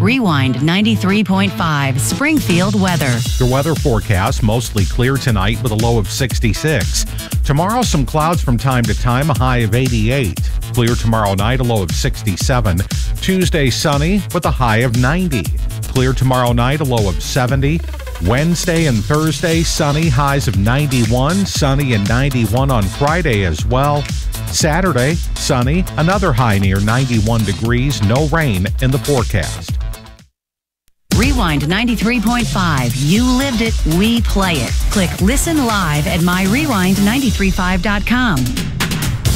Rewind 93.5 Springfield weather. Your weather forecast, mostly clear tonight with a low of 66. Tomorrow, some clouds from time to time, a high of 88. Clear tomorrow night, a low of 67. Tuesday, sunny with a high of 90. Clear tomorrow night, a low of 70. Wednesday and Thursday, sunny, highs of 91. Sunny and 91 on Friday as well. Saturday, sunny, another high near 91 degrees, no rain in the forecast. Rewind 93.5. You lived it, we play it. Click Listen Live at myrewind935.com.